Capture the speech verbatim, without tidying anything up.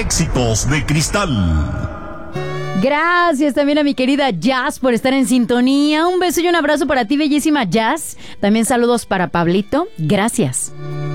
Éxitos de Cristal. Gracias también a mi querida Jazz por estar en sintonía. Un beso y un abrazo para ti, bellísima Jazz. También saludos para Pablito. Gracias.